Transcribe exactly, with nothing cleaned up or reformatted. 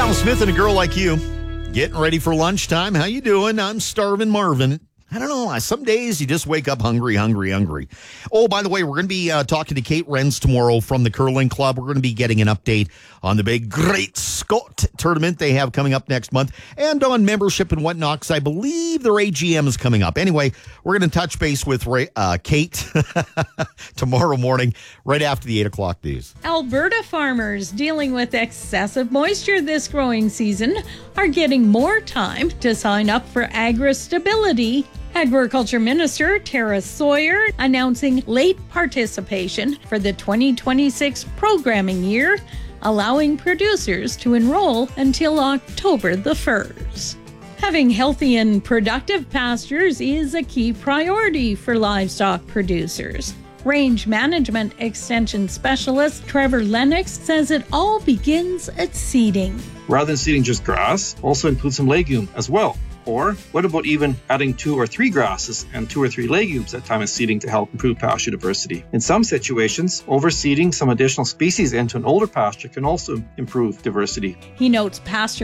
Travis Smith and A Girl Like You. Getting ready for lunchtime. How you doing? I'm starving Marvin. I don't know. Some days you just wake up hungry, hungry, hungry. Oh, by the way, we're going to be uh, talking to Kate Renz tomorrow from the Curling Club. We're going to be getting an update on the big Great Scott tournament they have coming up next month and on membership and whatnot, because I believe their A G M is coming up. Anyway, we're going to touch base with Ray, uh, Kate tomorrow morning right after the eight o'clock news. Alberta farmers dealing with excessive moisture this growing season are getting more time to sign up for AgriStability. Agriculture Minister Tara Sawyer announcing late participation for the twenty twenty-six programming year, allowing producers to enroll until October the first. Having healthy and productive pastures is a key priority for livestock producers. Range Management Extension Specialist Trevor Lennox says it all begins at seeding. Rather than seeding just grass, also include some legume as well. Or what about even adding two or three grasses and two or three legumes at time of seeding to help improve pasture diversity? In some situations, overseeding some additional species into an older pasture can also improve diversity. He notes pasture